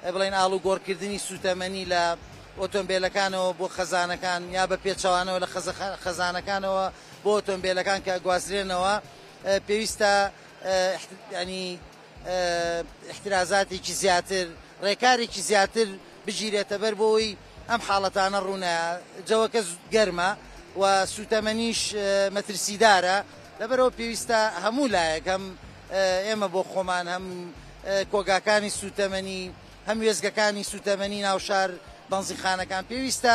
بڵێن ئاڵ و گۆڕکردنی سوتەمەنی لە ئۆتۆمبیلەکانەوە بۆ خەزانەکان یا بە پێچەوانەوە لە خەزانەکانەوە بۆ ئۆتۆمبیلەکان کە گوازرێنەوە پێویستە ینی احترازاتێکی زیاتر ڕێکارێکی زیاتر بگیرێتە بەر بۆی ئەم حاڵەتانە ڕوونایە جەوەکە گەرمە و سوتەمەنیش مەترسیدارە لەبەرەوە پێویستە هەموو لایەک هەم ئێمە بۆ خۆمان هەم کۆگاکانی سوتەمەنی هەم وێزگەکانی سوتەمەنی ناوشار بەنزیخانەکان پێویستە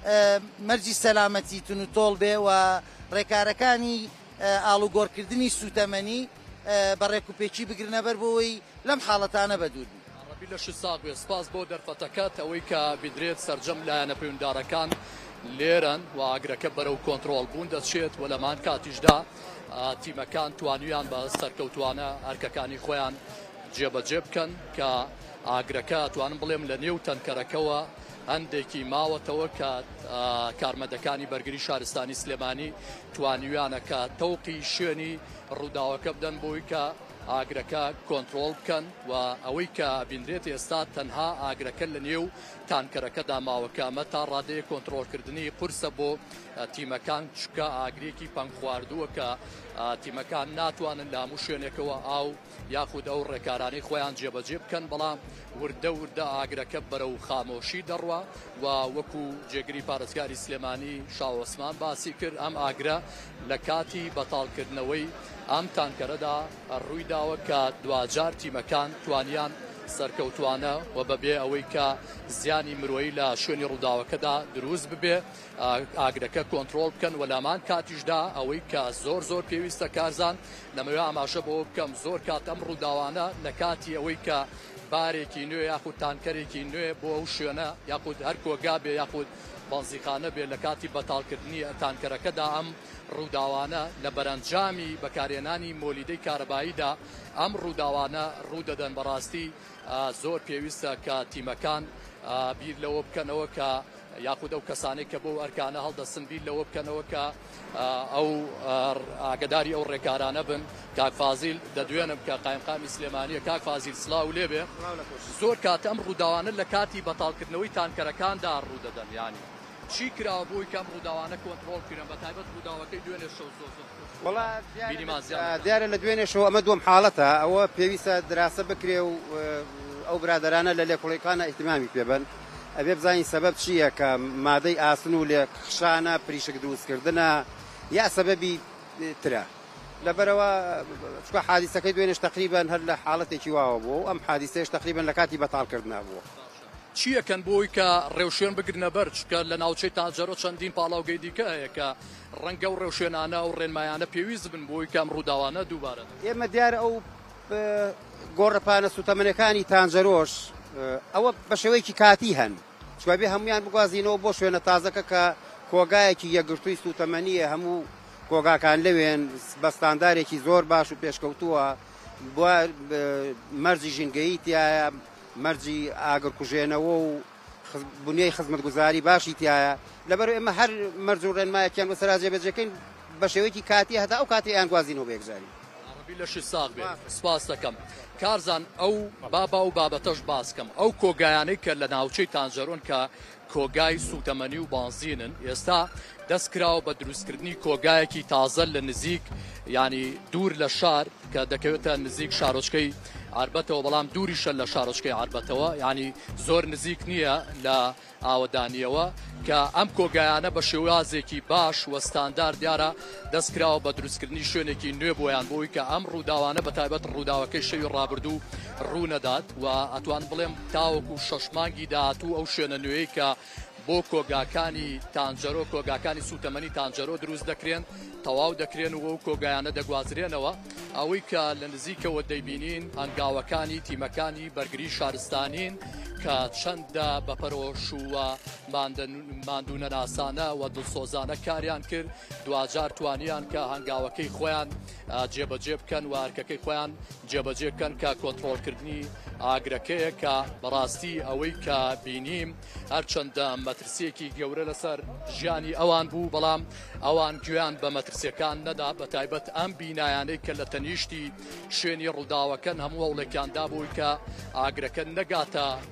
مەرجی سەلامەتی تون و تۆڵ بێ و ڕێکارەکانی ئاڵوگۆڕکردنی سوتەمەنی بە ڕێکوپێکی بگرنە بەر بۆەوەی لەم حاڵەتانە بەدوور لە ساغ سپاس بۆ دەرفەتەکەت ئەوەی کە بدرێت سەرجەم لایەنە پەیوەنددارەکان لێرن و ئاگرەکە بەرەو کۆنتترۆل بوون دەچێت و لەمان کاتیشدا تیمەکان توانیان بە سەرکەوتوانە ئەرکەکانی خۆیان جێبەجێ بکەن کە ئاگرەکە توانم بڵێم لە نێو تەنکەرەکەەوە هەندێکی ماوەتەوە کە کارمەندەکانی بەرگری شارستانی سلێمانی توانیویانە کە تەوقی شوێنی ڕووداوەکە بدەن بۆی کە ئاگرەکە کۆنتترۆل بکەن و ئەوەی کە بینرێت ئێستا تەنها ئاگرەکە لە نێو تانکەرەکەدا ماوەکەمە تا ڕادەیە کۆنتترۆلکردنی قورسە بۆ تیمەکان چکە ئاگرێکی پەنگ خواردووە کە تیمەکان ناتوانن لە هەموو شوێنێکەوە ئاو یاخود ئەو ڕێکارانەی خۆیان جێبەجێ بکەن بەڵام وردە وردە ئاگرەکە بەرەو خامۆشی دەڕوە و وەکو جێگری پارێزگاری سلێمانی شاوەسمان باسی کرد ئەم ئاگرە لە کاتی بەتاڵکردنەوەی ئەم تانکەرەدا ڕووی داوە کە دوجار تیمەکان توانیان سەرکەوتوانە و بەبێ ئەوەی کە زیانی مرۆیی لە شوێنی ڕووداوەکەدا دروست ببێ ئاگرەکە کۆنتترۆل بکەن و لامان کاتیشدا ئەوەی کە زۆر پێویستە کارزان لەمەوێ ئاماژە بۆ بکەم زۆر کات ئەم ڕووداوانە لە کاتی ئەوەی کە بارێکی نوێ یاخود تانکەرێکی نوێ بۆ ئەو شوێنە یاخود هەر کۆگا بێ یاخود بەنزیخانە بێ لە کاتی بەتاڵکردنی تانکەرەکەدا ئەم ڕووداوانە لە بەرەنجامی بەکارهێنانی مۆلیدەی کارەباییدا ئەم ڕووداوانە ڕوودەدەن بەڕاستی زۆر پێویستە کە تیمەکان بیر لەوە بکەنەوە کە یاخود ئەو کەسانێک کە بۆ ئەرکانە هەڵدەستن بیر لەوە بکەنەوە کە ئەو ئاگداری ئەو ڕێکارانە بن کاک فازیل دەدوێنم کە قایمقامی سلێمانیە کاک فازیل سلااو لێبێ زۆر کات ئەم ڕووداوانە لە کاتی بەتاڵکردنەوەی تانکەرەکاندا ڕوودەدەن ینی چی کراوە بۆی کەم ڕووداوانە کۆنتترۆلکردن بە تایبەت ڕووداوەکەی دوێنێ شەو دیارە لە دوێنێشەوە ئەمە دوم حاڵەتە ئەوە پێویستە دراسە بکرێ و ئەو برادرانە لە لێکۆڵیەکانە ئیحتیمامی پێبن ئەبێ بزانین سەبەب چییە کە مادەی ئاسن و لێ خشانە پریشک دروستکردنە یا سەبەبی ترە لەبەرەوە چکە حادیسەکەی دوێنێش تقریبان هەر لە حاڵەتێکی واوە بوو ئەم حادیسەیەش تقریبان لە کاتی بەتاڵکردنا بووە چیەکەن بۆی کە ڕێوشێن بگرنە بەر چکە لە ناوچەی تاجەرۆ چەندین پاڵاوگەی دیکە هەیە کە ڕەنگە و ڕێوشێنانە و ڕێنمایانە پێویست بن بۆی کەم ڕووداوانە دووبارە ئێمە دیارە ئەو گۆڕەپانە سوتەمەنەکانی تانجەرۆش ئەوە بە شێوەیەکی کاتی هەن چکە بێ هەمویان بگوازینەوە بۆ شوێنە تازەکە کە کۆگایەکی یەکگرتووی سوتەمەنیە هەموو کۆگاکان لەوێن بە ستاندارێکی زۆر باش و پێشکەوتووە بۆ مەرجی ژینگەیی تایە مەرجی ئاگرکوژێنەوە و بنیەی خزمەتگوزاری باشی تایە لەبەر ئێمە هەر مەرج و ڕێنمایەکیان بە سەراجێ بەجێکەین بە شێوەیەکی کاتی هەتا ئەو کاتی یان گوازینەوە بێگزاری لەشی ساغ بێ سپاس دەکەم کارزان ئەو بابا و بابەتەش باسکەم ئەو کۆگایانەی کە لە ناوچەی تانجەرۆن کە کۆگای سوتەمەنی و بانزینن ئێستا دەستکراوە بە دروستکردنی کۆگایەکی تازە لە نزیک ینی دوور لە شار کە دەکەوێتە نزیک شارۆچکەی عربەتەوە بەڵام دووریشە لە شارۆچکەی عربەتەوە ینی زۆر نزیک نییە لە ئاوەدانیەوە کە ئەم کۆگایانە بە شێوازێکی باش وەستاندار دیارە دەستکراوە بە دروستکردنی شوێنێکی نوێ بۆیان بۆی کە ئەم ڕووداوانە بە تایبەت ڕووداوەکەی شەوی ڕابردوو ڕوونەدات و ئەتوان بڵێم تاوەکو شەشمانگی داهاتوو ئەو شوێنە نوێی کە بۆ کۆگاکانی تانجەرۆ کۆگاکانی سوتەمەنی تانجەرۆ دروست دەکرێن تەواو دەکرێن و ئەو کۆگایانە دەگوازرێنەوە ئەوەی کە لە نزیکەوە دەیبینین هەنگاوەکانی تیمەکانی بەرگری شارستانین کە چەندە بەپەرۆش و ماندوونە ناسانە و دڵسۆزانە کاریان کرد دوجار توانیان کە هەنگاوەکەی خۆیان جێبەجێ بکەن و ئەرکەکەی خۆیان جێبەجێ بکەن کە کۆنتترۆلکردنی ئاگرەکەیە کە بەڕاستی ئەوەی کە بینیم هەرچەندە مەترسیەکی گەورە لەسەر ژیانی ئەوان بوو بەڵام ئەوان گویان بە مەترسیەکان نەدا بە تایبەت ئەم بینایانەی کە لە تەنیشتی شوێنی ڕووداوەکەن هەموو هەوڵێکیاندا بووی کە ئاگرەکە نەگاتە